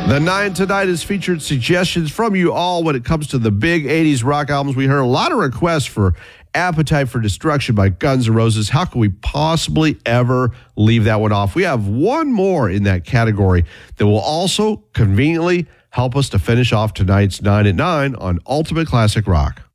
The 9 tonight has featured suggestions from you all when it comes to the big 80s rock albums. We heard a lot of requests for Appetite for Destruction by Guns N' Roses. How can we possibly ever leave that one off? We have one more in that category that will also conveniently help us to finish off tonight's 9 at 9 on Ultimate Classic Rock.